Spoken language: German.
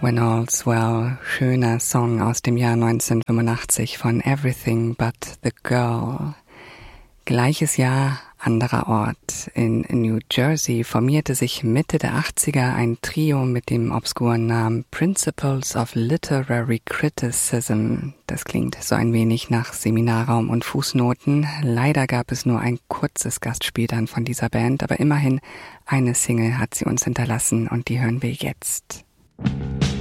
When All's Well, schöner Song aus dem Jahr 1985 von Everything But the Girl. Gleiches Jahr, anderer Ort. In New Jersey formierte sich Mitte der 80er ein Trio mit dem obskuren Namen Principles of Literary Criticism. Das klingt so ein wenig nach Seminarraum und Fußnoten. Leider gab es nur ein kurzes Gastspiel dann von dieser Band, aber immerhin eine Single hat sie uns hinterlassen und die hören wir jetzt.